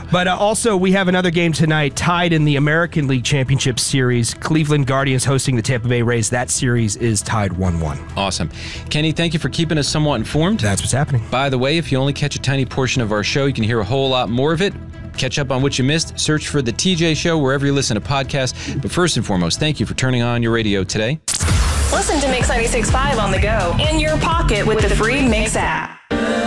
But also, we have another game tonight tied in the American League Championship Series. Cleveland Guardians hosting the Tampa Bay Rays. That series is tied 1-1. Awesome. Kenny, thank you for keeping us somewhat informed. That's what's happening. By the way, if you only catch a tiny portion of our show, you can hear a whole lot more of it. Catch up on what you missed. Search for The TJ Show wherever you listen to podcasts. But first and foremost, thank you for turning on your radio today. Listen to Mix 96.5 on the go, in your pocket with the free Mix app.